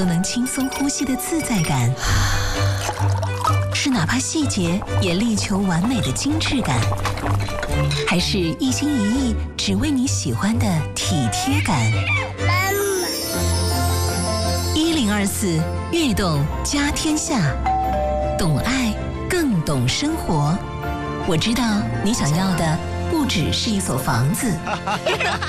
都能轻松呼吸的自在感，是哪怕细节也力求完美的精致感，还是一心一意只为你喜欢的体贴感？1024悦动家天下，懂爱更懂生活。我知道你想要的不只是一所房子，